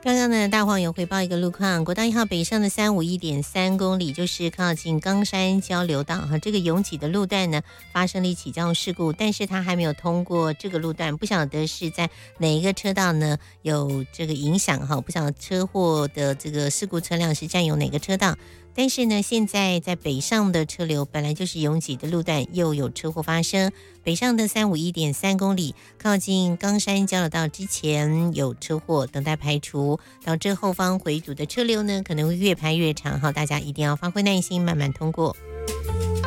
刚刚呢，大黄有回报一个路况，国道1号北上的351.3公里，就是靠近冈山交流道哈，这个拥挤的路段呢，发生了一起交通事故，但是它还没有通过这个路段，不晓得是在哪一个车道呢有这个影响哈，不晓得车祸的这个事故车辆是占有哪个车道。但是呢，现在在北上的车流本来就是拥挤的路段，又有车祸发生。北上的351.3公里，靠近冈山交流道之前有车祸等待排除，导致后方回堵的车流呢可能会越排越长哈，大家一定要发挥耐心，慢慢通过。